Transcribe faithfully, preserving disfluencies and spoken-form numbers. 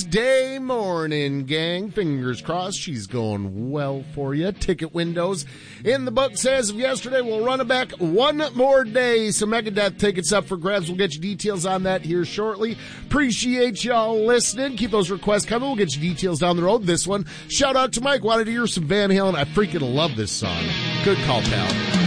Tuesday morning, gang. Fingers crossed she's going well for you. Ticket windows in the books as of yesterday. We'll run it back one more day. So Megadeth tickets up for grabs. We'll get you details on that here shortly. Appreciate y'all listening. Keep those requests coming. We'll get you details down the road. This one, shout out to Mike. Wanted to hear some Van Halen. I freaking love this song. Good call, pal.